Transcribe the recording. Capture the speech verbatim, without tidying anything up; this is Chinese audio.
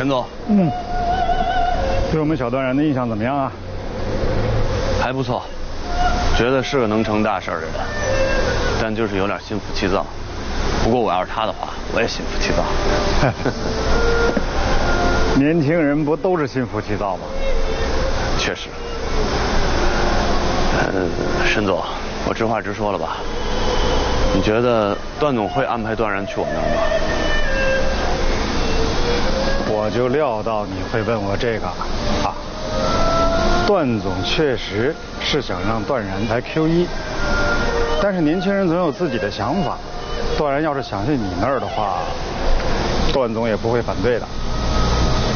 沈总， 嗯，对我们小段然的印象怎么样啊？ 还不错，觉得是个能成大事的人，但就是有点心浮气躁。不过我要是他的话，我也心浮气躁。 年轻人不都是心浮气躁吗？ 确实。嗯，沈总，我直话直说了吧，你觉得段总会安排段然去我那儿吗？ 我就料到你会问我这个啊。段总确实是想让段然来 Q 一，但是年轻人总有自己的想法。段然要是想去你那儿的话，段总也不会反对的。